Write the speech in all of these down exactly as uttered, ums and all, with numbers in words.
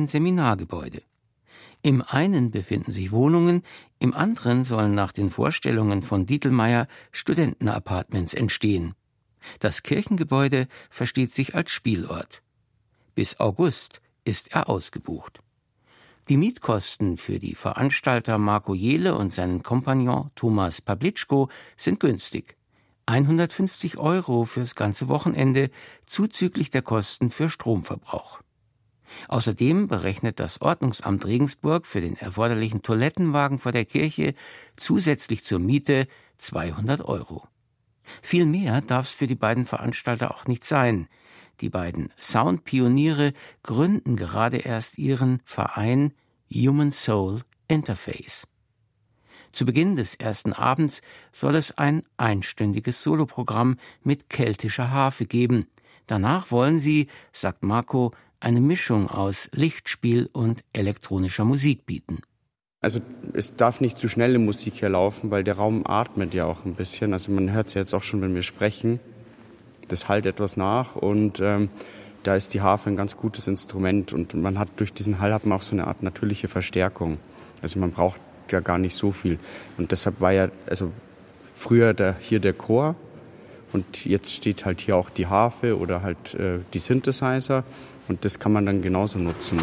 ein Seminargebäude. Im einen befinden sich Wohnungen, im anderen sollen nach den Vorstellungen von Dietelmeier Studentenapartments entstehen. Das Kirchengebäude versteht sich als Spielort. Bis August ist er ausgebucht. Die Mietkosten für die Veranstalter Marco Jehle und seinen Kompagnon Thomas Pawlitschko sind günstig. hundertfünfzig Euro fürs ganze Wochenende, zuzüglich der Kosten für Stromverbrauch. Außerdem berechnet das Ordnungsamt Regensburg für den erforderlichen Toilettenwagen vor der Kirche zusätzlich zur Miete zweihundert Euro. Viel mehr darf es für die beiden Veranstalter auch nicht sein. Die beiden Soundpioniere gründen gerade erst ihren Verein Human Soul Interface. Zu Beginn des ersten Abends soll es ein einstündiges Soloprogramm mit keltischer Harfe geben. Danach wollen sie, sagt Marco, eine Mischung aus Lichtspiel und elektronischer Musik bieten. Also es darf nicht zu schnelle Musik hier laufen, weil der Raum atmet ja auch ein bisschen. Also man hört es ja jetzt auch schon, wenn wir sprechen. Das hallt etwas nach und ähm, da ist die Harfe ein ganz gutes Instrument. Und man hat durch diesen Hall hat man auch so eine Art natürliche Verstärkung. Also man braucht ja gar nicht so viel. Und deshalb war ja also früher der, hier der Chor und jetzt steht halt hier auch die Harfe oder halt äh, die Synthesizer. Und das kann man dann genauso nutzen.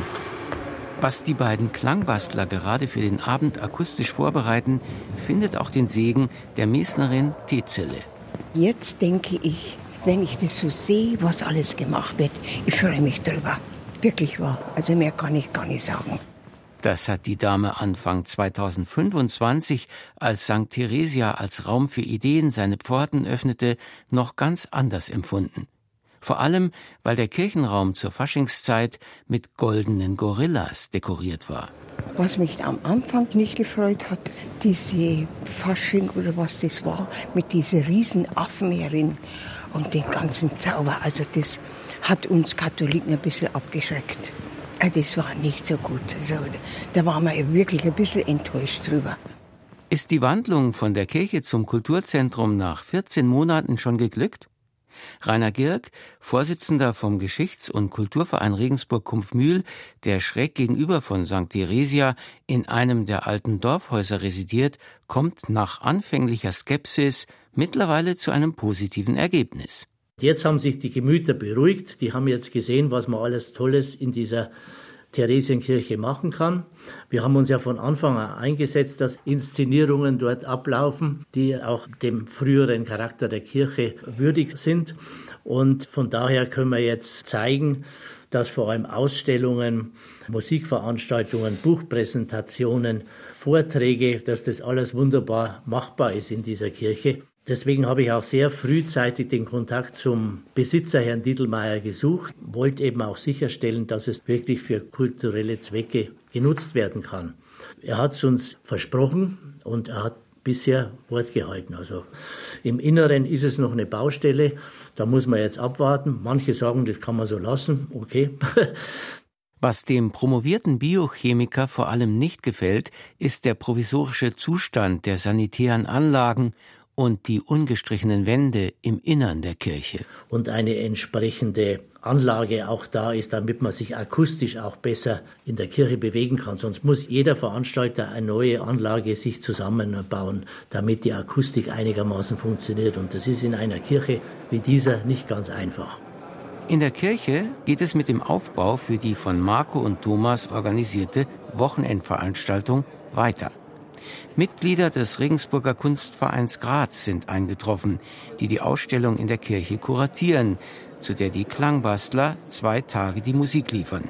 Was die beiden Klangbastler gerade für den Abend akustisch vorbereiten, findet auch den Segen der Mesnerin Tezele. Jetzt denke ich, wenn ich das so sehe, was alles gemacht wird, ich freue mich drüber. Wirklich wahr. Also mehr kann ich gar nicht sagen. Das hat die Dame Anfang zweitausendfünfundzwanzig, als Sankt Theresia als Raum für Ideen seine Pforten öffnete, noch ganz anders empfunden. Vor allem, weil der Kirchenraum zur Faschingszeit mit goldenen Gorillas dekoriert war. Was mich am Anfang nicht gefreut hat, diese Fasching oder was das war, mit diesen riesen Affen herin und den ganzen Zauber. Also das hat uns Katholiken ein bisschen abgeschreckt. Also das war nicht so gut. Also da waren wir wirklich ein bisschen enttäuscht drüber. Ist die Wandlung von der Kirche zum Kulturzentrum nach vierzehn Monaten schon geglückt? Rainer Girk, Vorsitzender vom Geschichts- und Kulturverein Regensburg-Kumpfmühl, der schräg gegenüber von Sankt Theresia in einem der alten Dorfhäuser residiert, kommt nach anfänglicher Skepsis mittlerweile zu einem positiven Ergebnis. Jetzt haben sich die Gemüter beruhigt, die haben jetzt gesehen, was man alles Tolles in dieser Theresienkirche machen kann. Wir haben uns ja von Anfang an eingesetzt, dass Inszenierungen dort ablaufen, die auch dem früheren Charakter der Kirche würdig sind. Und von daher können wir jetzt zeigen, dass vor allem Ausstellungen, Musikveranstaltungen, Buchpräsentationen, Vorträge, dass das alles wunderbar machbar ist in dieser Kirche. Deswegen habe ich auch sehr frühzeitig den Kontakt zum Besitzer, Herrn Dietelmeier, gesucht, wollte eben auch sicherstellen, dass es wirklich für kulturelle Zwecke genutzt werden kann. Er hat es uns versprochen und er hat bisher Wort gehalten. Also im Inneren ist es noch eine Baustelle, da muss man jetzt abwarten. Manche sagen, das kann man so lassen, okay. Was dem promovierten Biochemiker vor allem nicht gefällt, ist der provisorische Zustand der sanitären Anlagen und die ungestrichenen Wände im Innern der Kirche. Und eine entsprechende Anlage auch da ist, damit man sich akustisch auch besser in der Kirche bewegen kann. Sonst muss jeder Veranstalter eine neue Anlage sich zusammenbauen, damit die Akustik einigermaßen funktioniert. Und das ist in einer Kirche wie dieser nicht ganz einfach. In der Kirche geht es mit dem Aufbau für die von Marco und Thomas organisierte Wochenendveranstaltung weiter. Mitglieder des Regensburger Kunstvereins Graz sind eingetroffen, die die Ausstellung in der Kirche kuratieren, zu der die Klangbastler zwei Tage die Musik liefern.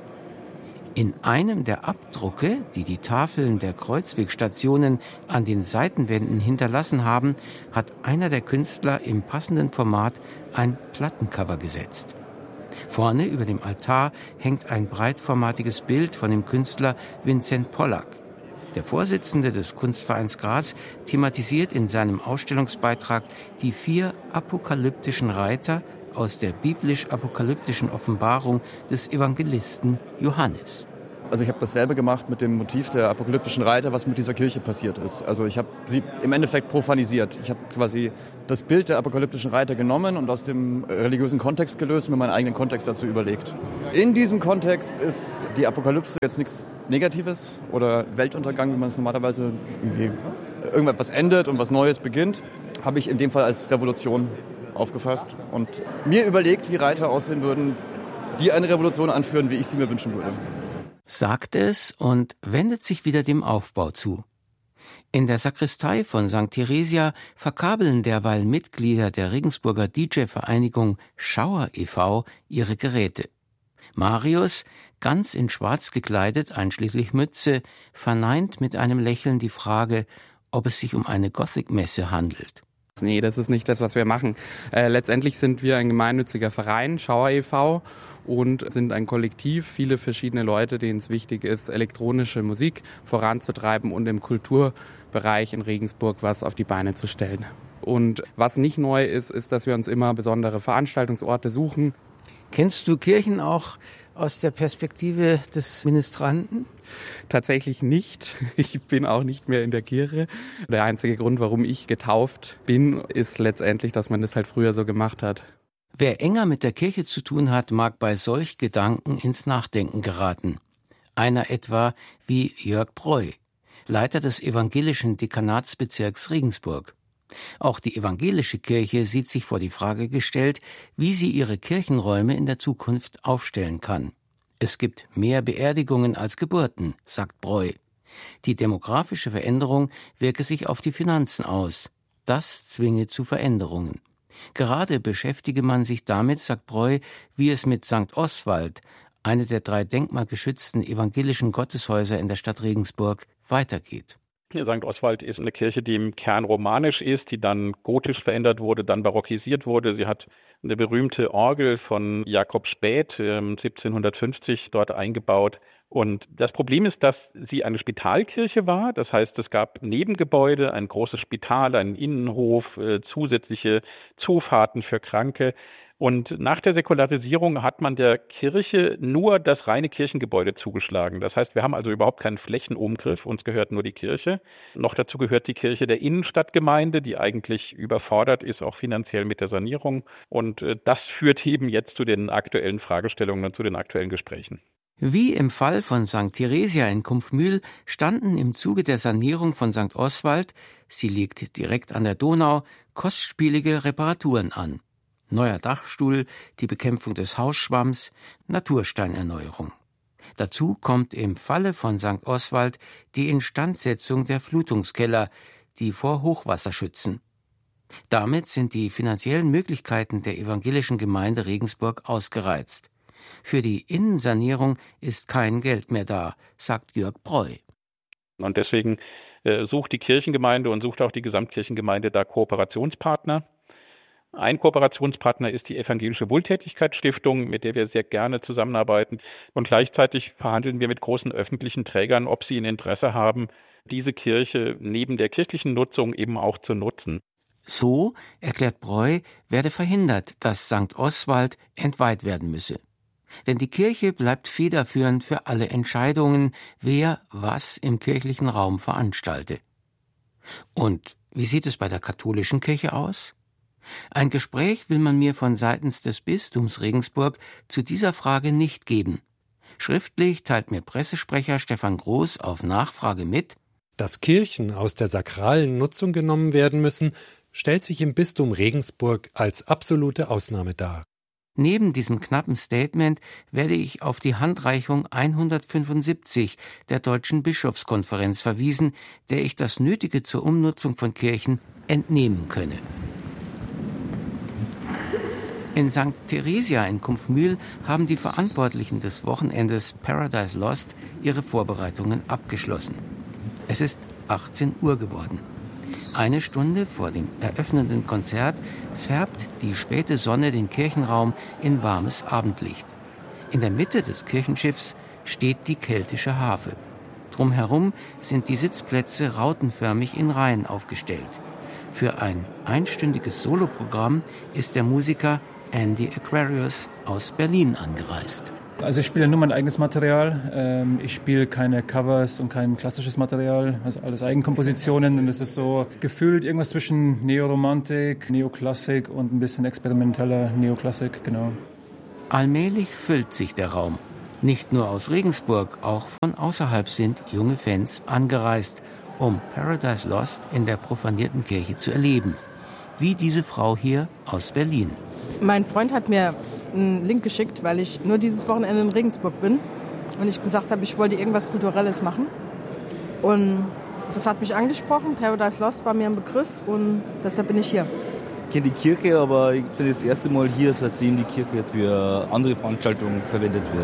In einem der Abdrucke, die die Tafeln der Kreuzwegstationen an den Seitenwänden hinterlassen haben, hat einer der Künstler im passenden Format ein Plattencover gesetzt. Vorne über dem Altar hängt ein breitformatiges Bild von dem Künstler Vincent Pollack. Der Vorsitzende des Kunstvereins Graz thematisiert in seinem Ausstellungsbeitrag die vier apokalyptischen Reiter aus der biblisch-apokalyptischen Offenbarung des Evangelisten Johannes. Also ich habe dasselbe gemacht mit dem Motiv der apokalyptischen Reiter, was mit dieser Kirche passiert ist. Also ich habe sie im Endeffekt profanisiert. Ich habe quasi das Bild der apokalyptischen Reiter genommen und aus dem religiösen Kontext gelöst und mir meinen eigenen Kontext dazu überlegt. In diesem Kontext ist die Apokalypse jetzt nichts Negatives oder Weltuntergang, wie man es normalerweise irgendwie irgendwas endet und was Neues beginnt, habe ich in dem Fall als Revolution aufgefasst und mir überlegt, wie Reiter aussehen würden, die eine Revolution anführen, wie ich sie mir wünschen würde. Sagt es und wendet sich wieder dem Aufbau zu. In der Sakristei von Sankt Theresia verkabeln derweil Mitglieder der Regensburger D J-Vereinigung Schauer e V ihre Geräte. Marius, ganz in Schwarz gekleidet, einschließlich Mütze, verneint mit einem Lächeln die Frage, ob es sich um eine Gothic-Messe handelt. Nee, das ist nicht das, was wir machen. Äh, letztendlich sind wir ein gemeinnütziger Verein, Schauer e V, und sind ein Kollektiv, viele verschiedene Leute, denen es wichtig ist, elektronische Musik voranzutreiben und im Kulturbereich in Regensburg was auf die Beine zu stellen. Und was nicht neu ist, ist, dass wir uns immer besondere Veranstaltungsorte suchen. Kennst du Kirchen auch aus der Perspektive des Ministranten? Tatsächlich nicht. Ich bin auch nicht mehr in der Kirche. Der einzige Grund, warum ich getauft bin, ist letztendlich, dass man das halt früher so gemacht hat. Wer enger mit der Kirche zu tun hat, mag bei solch Gedanken ins Nachdenken geraten. Einer etwa wie Jörg Breu, Leiter des evangelischen Dekanatsbezirks Regensburg. Auch die evangelische Kirche sieht sich vor die Frage gestellt, wie sie ihre Kirchenräume in der Zukunft aufstellen kann. Es gibt mehr Beerdigungen als Geburten, sagt Breu. Die demografische Veränderung wirke sich auf die Finanzen aus. Das zwinge zu Veränderungen. Gerade beschäftige man sich damit, sagt Breu, wie es mit Sankt Oswald, eine der drei denkmalgeschützten evangelischen Gotteshäuser in der Stadt Regensburg, weitergeht. Sankt Oswald ist eine Kirche, die im Kern romanisch ist, die dann gotisch verändert wurde, dann barockisiert wurde. Sie hat eine berühmte Orgel von Jakob Späth ähm, siebzehnhundertfünfzig dort eingebaut. Und das Problem ist, dass sie eine Spitalkirche war. Das heißt, es gab Nebengebäude, ein großes Spital, einen Innenhof, äh, zusätzliche Zufahrten für Kranke. Und nach der Säkularisierung hat man der Kirche nur das reine Kirchengebäude zugeschlagen. Das heißt, wir haben also überhaupt keinen Flächenumgriff, uns gehört nur die Kirche. Noch dazu gehört die Kirche der Innenstadtgemeinde, die eigentlich überfordert ist, auch finanziell mit der Sanierung. Und das führt eben jetzt zu den aktuellen Fragestellungen und zu den aktuellen Gesprächen. Wie im Fall von Sankt Theresia in Kumpfmühl standen im Zuge der Sanierung von Sankt Oswald, sie liegt direkt an der Donau, kostspielige Reparaturen an. Neuer Dachstuhl, die Bekämpfung des Hausschwamms, Natursteinerneuerung. Dazu kommt im Falle von Sankt Oswald die Instandsetzung der Flutungskeller, die vor Hochwasser schützen. Damit sind die finanziellen Möglichkeiten der evangelischen Gemeinde Regensburg ausgereizt. Für die Innensanierung ist kein Geld mehr da, sagt Jörg Breu. Und deswegen äh, sucht die Kirchengemeinde und sucht auch die Gesamtkirchengemeinde da Kooperationspartner. Ein Kooperationspartner ist die Evangelische Wohltätigkeitsstiftung, mit der wir sehr gerne zusammenarbeiten. Und gleichzeitig verhandeln wir mit großen öffentlichen Trägern, ob sie ein Interesse haben, diese Kirche neben der kirchlichen Nutzung eben auch zu nutzen. So, erklärt Breu, werde verhindert, dass Sankt Oswald entweiht werden müsse. Denn die Kirche bleibt federführend für alle Entscheidungen, wer was im kirchlichen Raum veranstalte. Und wie sieht es bei der katholischen Kirche aus? Ein Gespräch will man mir von seitens des Bistums Regensburg zu dieser Frage nicht geben. Schriftlich teilt mir Pressesprecher Stefan Groß auf Nachfrage mit: Dass Kirchen aus der sakralen Nutzung genommen werden müssen, stellt sich im Bistum Regensburg als absolute Ausnahme dar. Neben diesem knappen Statement werde ich auf die Handreichung hundertfünfundsiebzig der Deutschen Bischofskonferenz verwiesen, der ich das Nötige zur Umnutzung von Kirchen entnehmen könne. In Sankt Theresia in Kumpfmühl haben die Verantwortlichen des Wochenendes Paradise Lost ihre Vorbereitungen abgeschlossen. Es ist achtzehn Uhr geworden. Eine Stunde vor dem eröffnenden Konzert färbt die späte Sonne den Kirchenraum in warmes Abendlicht. In der Mitte des Kirchenschiffs steht die keltische Harfe. Drumherum sind die Sitzplätze rautenförmig in Reihen aufgestellt. Für ein einstündiges Soloprogramm ist der Musiker Andy Aquarius aus Berlin angereist. Also ich spiele nur mein eigenes Material. Ich spiele keine Covers und kein klassisches Material, also alles Eigenkompositionen. Und es ist so gefühlt irgendwas zwischen Neoromantik, Neoklassik und ein bisschen experimenteller Neoklassik, genau. Allmählich füllt sich der Raum. Nicht nur aus Regensburg, auch von außerhalb sind junge Fans angereist, um Paradise Lost in der profanierten Kirche zu erleben. Wie diese Frau hier aus Berlin. Mein Freund hat mir einen Link geschickt, weil ich nur dieses Wochenende in Regensburg bin und ich gesagt habe, ich wollte irgendwas Kulturelles machen. Und das hat mich angesprochen. Paradise Lost war mir ein Begriff und deshalb bin ich hier. Ich kenne die Kirche, aber ich bin jetzt das erste Mal hier, seitdem die Kirche jetzt für andere Veranstaltungen verwendet wird.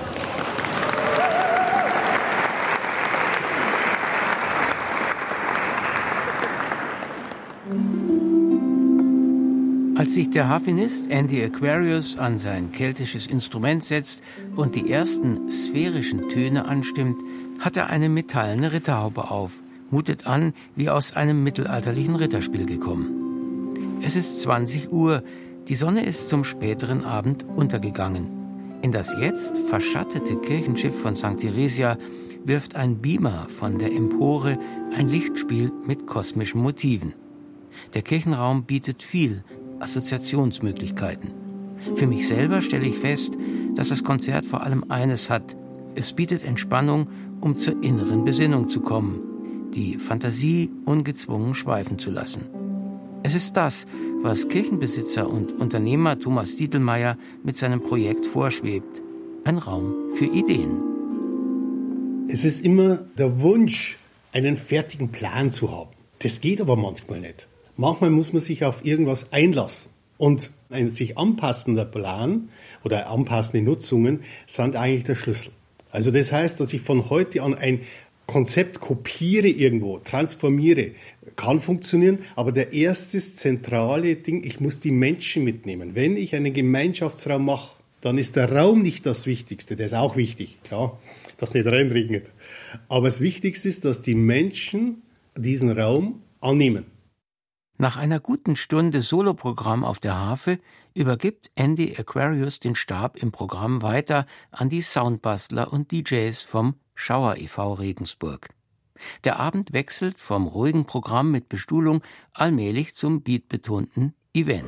Als sich der Harfenist Andy Aquarius an sein keltisches Instrument setzt und die ersten sphärischen Töne anstimmt, hat er eine metallene Ritterhaube auf, mutet an, wie aus einem mittelalterlichen Ritterspiel gekommen. Es ist zwanzig Uhr, die Sonne ist zum späteren Abend untergegangen. In das jetzt verschattete Kirchenschiff von Sankt Theresia wirft ein Beamer von der Empore ein Lichtspiel mit kosmischen Motiven. Der Kirchenraum bietet viel Assoziationsmöglichkeiten. Für mich selber stelle ich fest, dass das Konzert vor allem eines hat. Es bietet Entspannung, um zur inneren Besinnung zu kommen, die Fantasie ungezwungen schweifen zu lassen. Es ist das, was Kirchenbesitzer und Unternehmer Thomas Dietelmeier mit seinem Projekt vorschwebt. Ein Raum für Ideen. Es ist immer der Wunsch, einen fertigen Plan zu haben. Das geht aber manchmal nicht. Manchmal muss man sich auf irgendwas einlassen. Und ein sich anpassender Plan oder anpassende Nutzungen sind eigentlich der Schlüssel. Also das heißt, dass ich von heute an ein Konzept kopiere irgendwo, transformiere, kann funktionieren, aber der erste zentrale Ding, ich muss die Menschen mitnehmen. Wenn ich einen Gemeinschaftsraum mache, dann ist der Raum nicht das Wichtigste, der ist auch wichtig, klar, dass nicht reinregnet. Aber das Wichtigste ist, dass die Menschen diesen Raum annehmen. Nach einer guten Stunde Soloprogramm auf der Harfe übergibt Andy Aquarius den Stab im Programm weiter an die Soundbastler und D Js vom Schauer e V Regensburg. Der Abend wechselt vom ruhigen Programm mit Bestuhlung allmählich zum beatbetonten Event.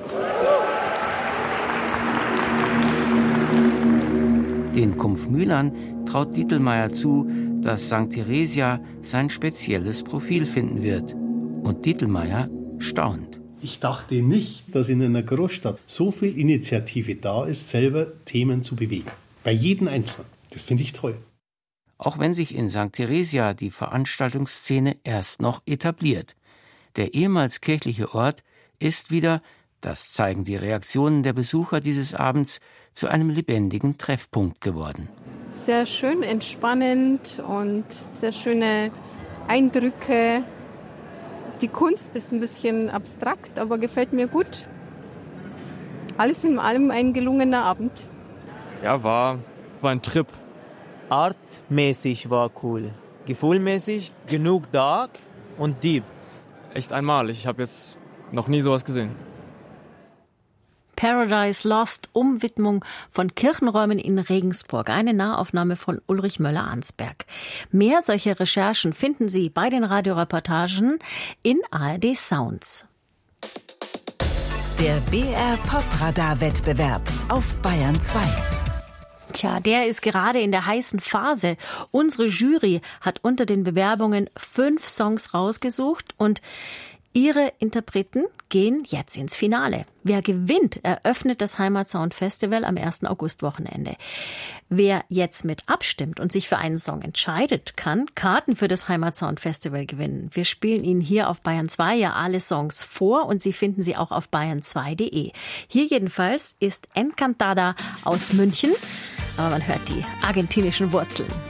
Den Kumpfmühlern traut Dietelmeier zu, dass Sankt Theresia sein spezielles Profil finden wird. Und Dietelmeier staunt. Ich dachte nicht, dass in einer Großstadt so viel Initiative da ist, selber Themen zu bewegen. Bei jedem Einzelnen. Das finde ich toll. Auch wenn sich in Sankt Theresia die Veranstaltungsszene erst noch etabliert. Der ehemals kirchliche Ort ist wieder, das zeigen die Reaktionen der Besucher dieses Abends, zu einem lebendigen Treffpunkt geworden. Sehr schön, entspannend und sehr schöne Eindrücke. Die Kunst ist ein bisschen abstrakt, aber gefällt mir gut. Alles in allem ein gelungener Abend. Ja, war, war ein Trip. Artmäßig war cool. Gefühlmäßig genug dark und deep. Echt einmalig. Ich habe jetzt noch nie sowas gesehen. Paradise Lost, Umwidmung von Kirchenräumen in Regensburg. Eine Nahaufnahme von Ulrich Möller-Arnsberg. Mehr solche Recherchen finden Sie bei den Radioreportagen in A R D Sounds. Der B R Pop-Radar-Wettbewerb auf Bayern zwei. Tja, der ist gerade in der heißen Phase. Unsere Jury hat unter den Bewerbungen fünf Songs rausgesucht und ihre Interpreten gehen jetzt ins Finale. Wer gewinnt, eröffnet das Heimatsound Festival am ersten Augustwochenende. Wer jetzt mit abstimmt und sich für einen Song entscheidet, kann Karten für das Heimatsound Festival gewinnen. Wir spielen Ihnen hier auf Bayern zwei ja alle Songs vor und Sie finden sie auch auf bayern zwei punkt de. Hier jedenfalls ist Encantada aus München, aber man hört die argentinischen Wurzeln.